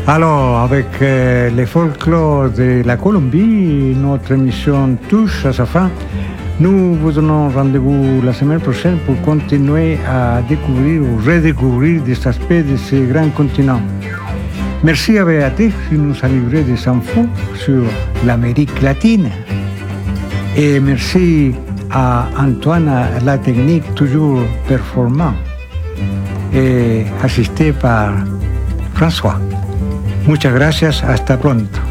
Alors, avec les folklores de la Colombie, notre émission touche à sa fin. Nous vous donnons rendez-vous la semaine prochaine pour continuer à découvrir ou redécouvrir des aspects de ce grand continent. Merci à Béatrice qui nous a livré des infos sur l'Amérique latine. Et merci à Antoine à la technique toujours performant et assisté par François. Muchas gracias, hasta pronto.